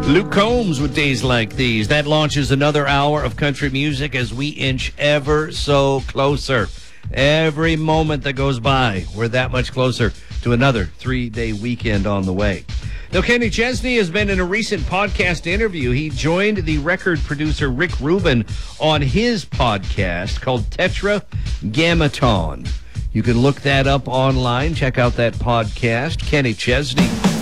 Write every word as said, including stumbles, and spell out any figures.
Luke Combs with Days Like These. That launches another hour of country music as we inch ever so closer. Every moment that goes by, we're that much closer to another three-day weekend on the way. Now, Kenny Chesney has been in a recent podcast interview. He joined the record producer Rick Rubin on his podcast called Tetragrammaton. You can look that up online. Check out that podcast. Kenny Chesney.